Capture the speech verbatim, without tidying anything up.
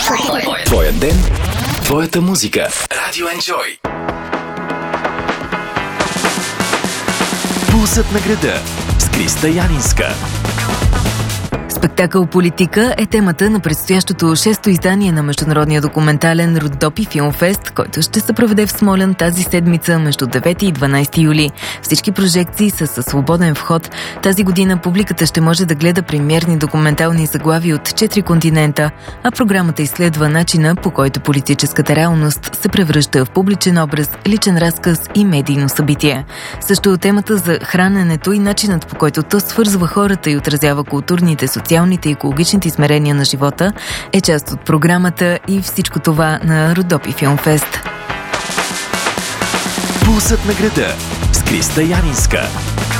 Твоя ден, твоята музика. Радио Enjoy. Пулсът на града с Криста Янинска. Спектакъл «Политика» е темата на предстоящото шесто издание на международния документален Родопи Филмфест, който ще се проведе в Смолян тази седмица между девети и дванайсети юли. Всички прожекции са със свободен вход. Тази година публиката ще може да гледа премиерни документални заглави от четири континента, а програмата изследва начина, по който политическата реалност се превръща в публичен образ, личен разказ и медийно събитие. Също темата за храненето и начинът, по който то свързва хората и отразява културните, социалните и екологичните измерения на живота, е част от програмата и всичко това на Родопи Филмфест. Пулсът на града с Криста Янинска.